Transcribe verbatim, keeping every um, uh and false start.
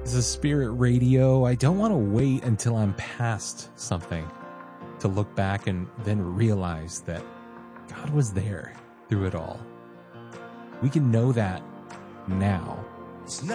This is Spirit Radio. I don't want to wait until I'm past something to look back and then realize that God was there through it all. We can know that now.